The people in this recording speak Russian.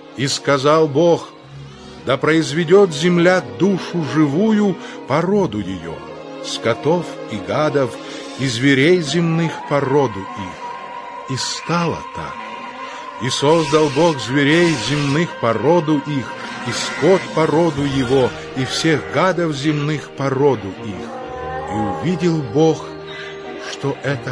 И сказал Бог: да произведет земля душу живую по роду ее, скотов и гадов, и зверей земных по роду их. И стало так. И создал Бог зверей земных по роду их, и скот по роду его, и всех гадов земных по роду их. И увидел Бог, что это